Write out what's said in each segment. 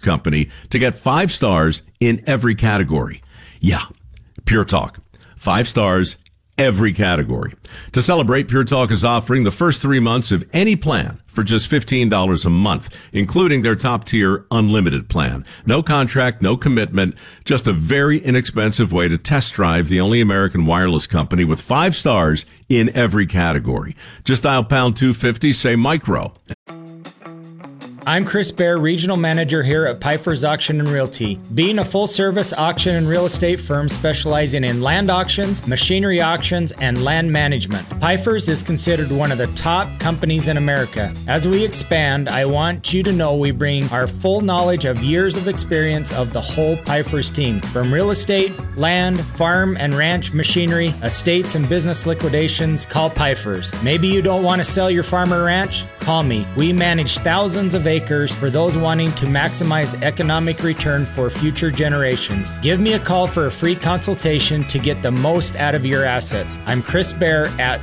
company to get 5 stars in every category. Yeah, Pure Talk. 5 stars, every category. To celebrate, Pure Talk is offering the first 3 months of any plan for just $15 a month, including their top-tier unlimited plan. No contract, no commitment, just a very inexpensive way to test drive the only American wireless company with 5 stars in every category. Just dial pound 250, say micro. I'm Chris Baer, Regional Manager here at Piper's Auction and Realty. Being a full-service auction and real estate firm specializing in land auctions, machinery auctions, and land management, Piper's is considered one of the top companies in America. As we expand, I want you to know we bring our full knowledge of years of experience of the whole Piper's team. From real estate, land, farm and ranch machinery, estates and business liquidations, call Piper's. Maybe you don't want to sell your farm or ranch? Call me. We manage thousands of acres for those wanting to maximize economic return for future generations. Give me a call for a free consultation to get the most out of your assets. I'm Chris Baer at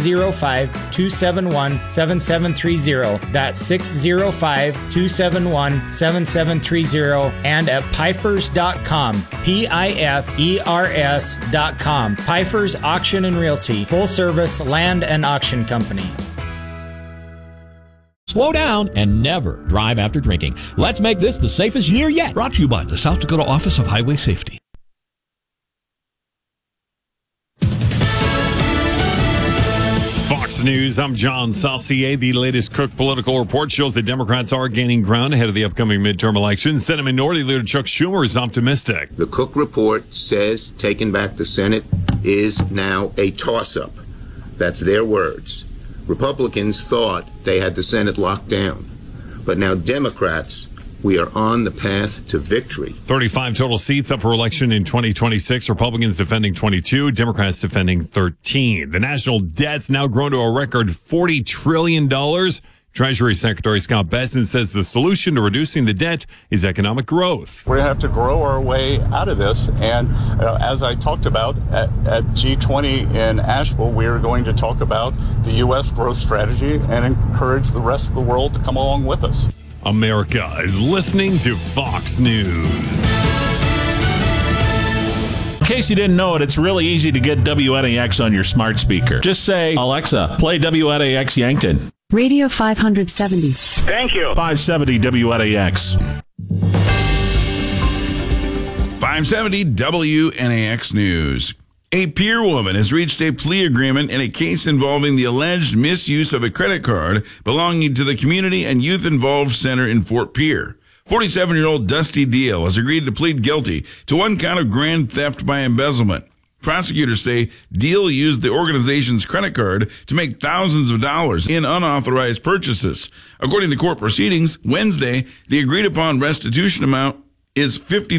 605-271-7730. That's 605-271-7730 and at Pifers.com. Pifers.com. Pifers Auction and Realty, full service land and auction company. Slow down and never drive after drinking. Let's make this the safest year yet. Brought to you by the South Dakota Office of Highway Safety. Fox News, I'm John Saucier. The latest Cook political report shows that Democrats are gaining ground ahead of the upcoming midterm elections. Senate Minority Leader Chuck Schumer is optimistic. The Cook report says taking back the Senate is now a toss-up. That's their words. Republicans thought they had the Senate locked down, but now Democrats, we are on the path to victory. 35 total seats up for election in 2026. Republicans defending 22, Democrats defending 13. The national debt's now grown to a record $40 trillion. Treasury Secretary Scott Bessent says the solution to reducing the debt is economic growth. We're going to have to grow our way out of this. And as I talked about at G20 in Asheville, we are going to talk about the U.S. growth strategy and encourage the rest of the world to come along with us. America is listening to Fox News. In case you didn't know it, it's really easy to get WNAX on your smart speaker. Just say, Alexa, play WNAX Yankton. Radio 570. Thank you. 570 WNAX. 570 WNAX News. A Pierre woman has reached a plea agreement in a case involving the alleged misuse of a credit card belonging to the Community and Youth Involved Center in Fort Pierre. 47-year-old Dusty Deal has agreed to plead guilty to 1 count of grand theft by embezzlement. Prosecutors say Deal used the organization's credit card to make thousands of dollars in unauthorized purchases. According to court proceedings, Wednesday, the agreed-upon restitution amount is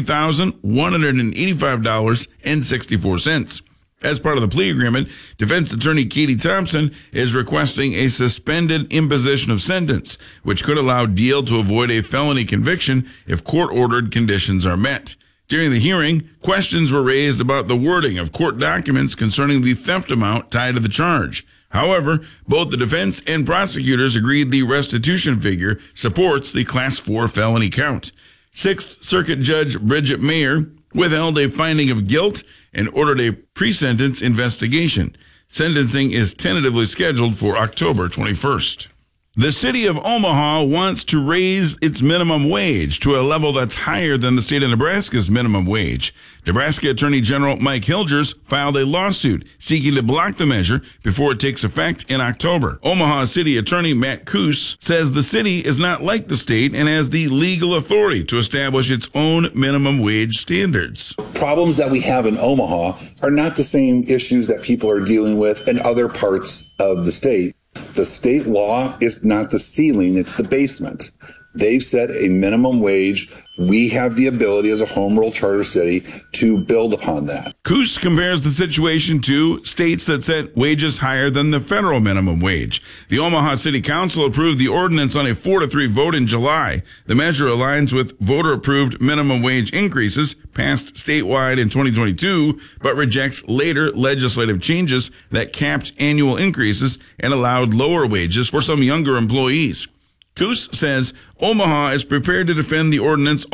$50,185.64. As part of the plea agreement, defense attorney Katie Thompson is requesting a suspended imposition of sentence, which could allow Deal to avoid a felony conviction if court-ordered conditions are met. During the hearing, questions were raised about the wording of court documents concerning the theft amount tied to the charge. However, both the defense and prosecutors agreed the restitution figure supports the Class 4 felony count. Sixth Circuit Judge Bridget Mayer withheld a finding of guilt and ordered a pre-sentence investigation. Sentencing is tentatively scheduled for October 21st. The city of Omaha wants to raise its minimum wage to a level that's higher than the state of Nebraska's minimum wage. Nebraska Attorney General Mike Hilgers filed a lawsuit seeking to block the measure before it takes effect in October. Omaha City Attorney Matt Coos says the city is not like the state and has the legal authority to establish its own minimum wage standards. Problems that we have in Omaha are not the same issues that people are dealing with in other parts of the state. The state law is not the ceiling, it's the basement. They've set a minimum wage. We have the ability as a home rule charter city to build upon that. Coos compares the situation to states that set wages higher than the federal minimum wage. The Omaha City Council approved the ordinance on a 4-3 vote in July. The measure aligns with voter-approved minimum wage increases passed statewide in 2022, but rejects later legislative changes that capped annual increases and allowed lower wages for some younger employees. Coos says Omaha is prepared to defend the ordinance